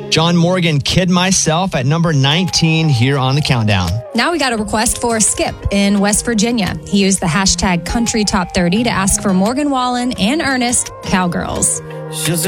John Morgan, Kid Myself at number 19 here on the countdown. Now we got a request for Skip in West Virginia. He used the hashtag Country Top 30 to ask for Morgan Wallen and Ernest, Cowgirls.